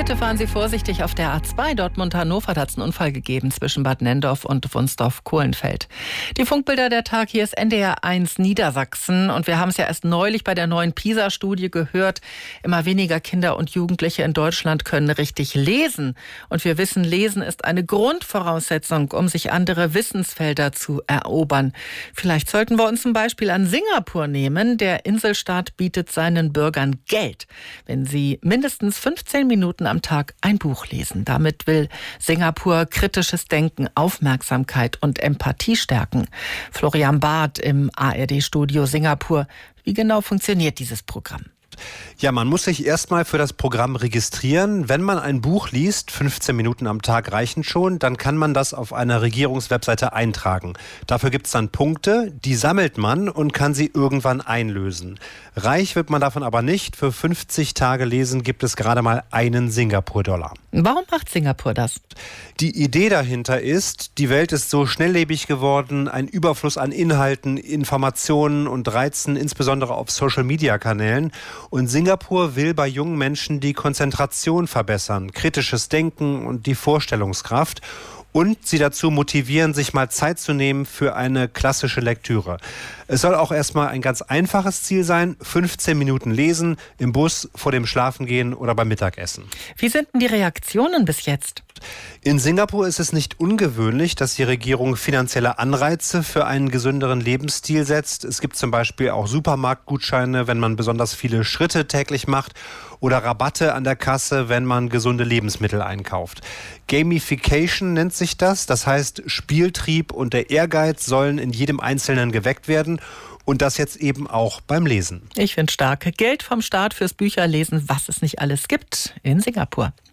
Heute fahren Sie vorsichtig auf der A2 Dortmund-Hannover. Da hat es einen Unfall gegeben zwischen Bad Nenndorf und Wunsdorf-Kohlenfeld. Die Funkbilder der Tag, hier ist NDR 1 Niedersachsen. Und wir haben es ja erst neulich bei der neuen PISA-Studie gehört. Immer weniger Kinder und Jugendliche in Deutschland können richtig lesen. Und wir wissen, Lesen ist eine Grundvoraussetzung, um sich andere Wissensfelder zu erobern. Vielleicht sollten wir uns ein Beispiel an Singapur nehmen. Der Inselstaat bietet seinen Bürgern Geld, wenn sie mindestens 15 Minuten am Tag ein Buch lesen. Damit will Singapur kritisches Denken, Aufmerksamkeit und Empathie stärken. Florian Barth im ARD-Studio Singapur. Wie genau funktioniert dieses Programm? Ja, man muss sich erstmal für das Programm registrieren. Wenn man ein Buch liest, 15 Minuten am Tag reichen schon, dann kann man das auf einer Regierungswebseite eintragen. Dafür gibt es dann Punkte, die sammelt man und kann sie irgendwann einlösen. Reich wird man davon aber nicht. Für 50 Tage Lesen gibt es gerade mal einen Singapur-Dollar. Warum macht Singapur das? Die Idee dahinter ist, die Welt ist so schnelllebig geworden, ein Überfluss an Inhalten, Informationen und Reizen, insbesondere auf Social-Media-Kanälen. Und Singapur will bei jungen Menschen die Konzentration verbessern, kritisches Denken und die Vorstellungskraft und sie dazu motivieren, sich mal Zeit zu nehmen für eine klassische Lektüre. Es soll auch erstmal ein ganz einfaches Ziel sein, 15 Minuten lesen, im Bus, vor dem Schlafengehen oder beim Mittagessen. Wie sind denn die Reaktionen bis jetzt? In Singapur ist es nicht ungewöhnlich, dass die Regierung finanzielle Anreize für einen gesünderen Lebensstil setzt. Es gibt zum Beispiel auch Supermarktgutscheine, wenn man besonders viele Schritte täglich macht, oder Rabatte an der Kasse, wenn man gesunde Lebensmittel einkauft. Gamification nennt sich das. Das heißt, Spieltrieb und der Ehrgeiz sollen in jedem Einzelnen geweckt werden. Und das jetzt eben auch beim Lesen. Ich finde stark. Geld vom Staat fürs Bücherlesen, was es nicht alles gibt in Singapur.